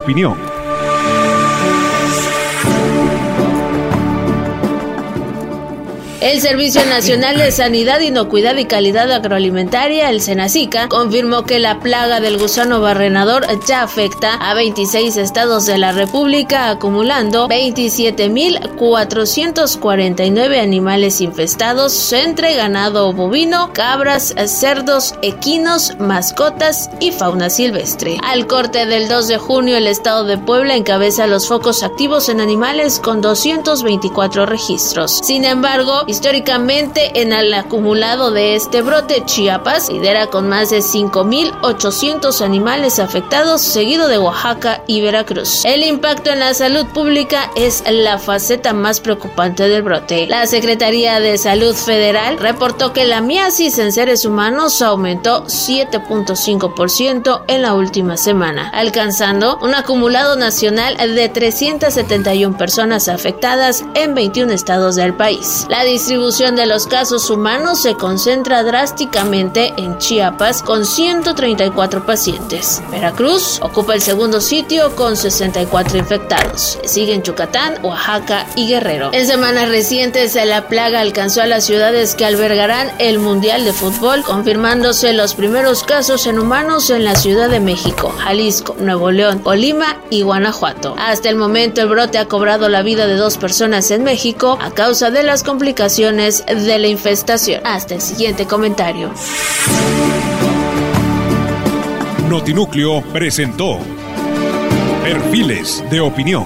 opinión. El Servicio Nacional de Sanidad, Inocuidad y Calidad Agroalimentaria, el SENASICA, confirmó que la plaga del gusano barrenador ya afecta a 26 estados de la República, acumulando 27.449 animales infestados entre ganado bovino, cabras, cerdos, equinos, mascotas y fauna silvestre. Al corte del 2 de junio, el estado de Puebla encabeza los focos activos en animales con 224 registros. Sin embargo, históricamente, en el acumulado de este brote, Chiapas lidera con más de 5.800 animales afectados, seguido de Oaxaca y Veracruz. El impacto en la salud pública es la faceta más preocupante del brote. La Secretaría de Salud Federal reportó que la miasis en seres humanos aumentó 7.5% en la última semana, alcanzando un acumulado nacional de 371 personas afectadas en 21 estados del país. La distribución de los casos humanos se concentra drásticamente en Chiapas con 134 pacientes. Veracruz ocupa el segundo sitio con 64 infectados. Siguen Yucatán, Oaxaca y Guerrero. En semanas recientes, la plaga alcanzó a las ciudades que albergarán el Mundial de Fútbol, confirmándose los primeros casos en humanos en la Ciudad de México, Jalisco, Nuevo León, Colima y Guanajuato. Hasta el momento, el brote ha cobrado la vida de 2 personas en México a causa de las complicaciones de la infestación. Hasta el siguiente comentario. Notinúcleo presentó Perfiles de Opinión.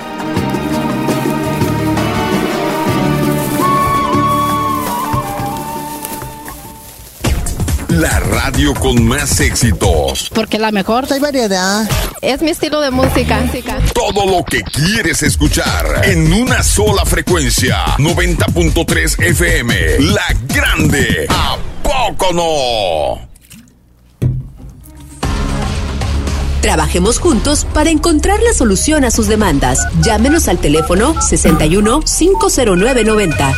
La radio con más éxitos. Porque la mejor. Hay variedad. Es mi estilo de música. Todo lo que quieres escuchar en una sola frecuencia. 90.3 FM. La Grande. ¿A poco no? Trabajemos juntos para encontrar la solución a sus demandas. Llámenos al teléfono 61 509 90.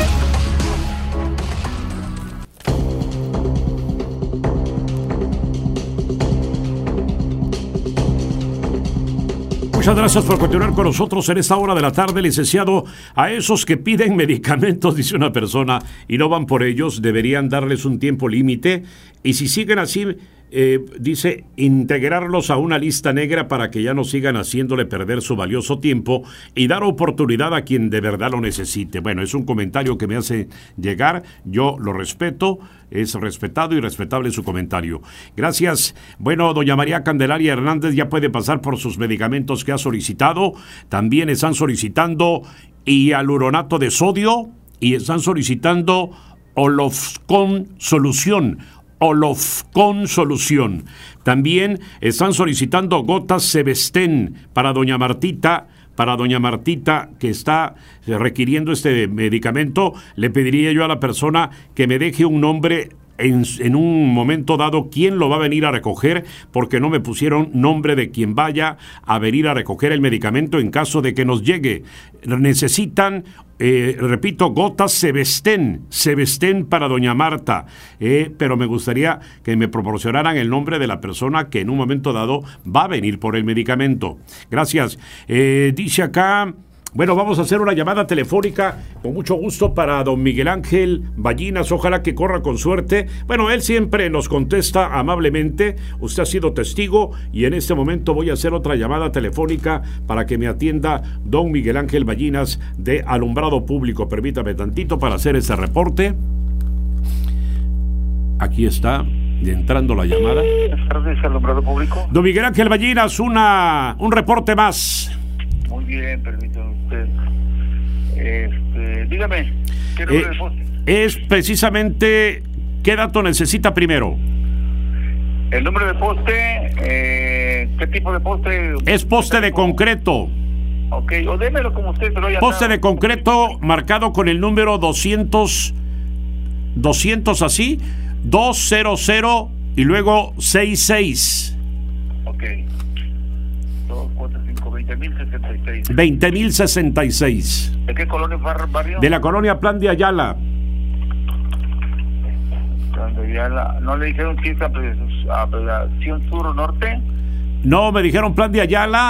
Muchas gracias por continuar con nosotros en esta hora de la tarde, licenciado. A esos que piden medicamentos, dice una persona, y no van por ellos, deberían darles un tiempo límite. Y si siguen así, dice, integrarlos a una lista negra para que ya no sigan haciéndole perder su valioso tiempo y dar oportunidad a quien de verdad lo necesite. Bueno, es un comentario que me hace llegar, yo lo respeto, es respetado y respetable su comentario. Gracias. Bueno, doña María Candelaria Hernández ya puede pasar por sus medicamentos que ha solicitado. También están solicitando hialuronato de sodio y están solicitando Olofcon Solución. Olofcon Solución. También están solicitando gotas Sebestén para doña Martita, que está requiriendo este medicamento. Le pediría yo a la persona que me deje un nombre en un momento dado quién lo va a venir a recoger, porque no me pusieron nombre de quien vaya a venir a recoger el medicamento en caso de que nos llegue. Necesitan, repito, gotas Sebestén para doña Marta, pero me gustaría que me proporcionaran el nombre de la persona que en un momento dado va a venir por el medicamento. Gracias. Dice acá... Bueno, vamos a hacer una llamada telefónica con mucho gusto para don Miguel Ángel Ballinas, ojalá que corra con suerte. Bueno, él siempre nos contesta amablemente, usted ha sido testigo, y en este momento voy a hacer otra llamada telefónica para que me atienda don Miguel Ángel Ballinas de Alumbrado Público. Permítame tantito para hacer ese reporte. Aquí está, entrando la llamada. Buenas tardes, Alumbrado Público. Don Miguel Ángel Ballinas, un reporte más. Muy bien, permítame usted. Dígame, ¿qué número de poste? Es precisamente, ¿qué dato necesita primero? El número de poste, ¿qué tipo de poste? Es poste de concreto. Ok, o démelo como usted se lo haya Poste de concreto marcado con el número 200 así, 200 y luego 66. Ok. 2, 4, 5, 20.066. 20.066. ¿De qué colonia barrio? De la colonia Plan de Ayala. Plan de Ayala. ¿No le dijeron si es apelación sur o norte? No, me dijeron Plan de Ayala.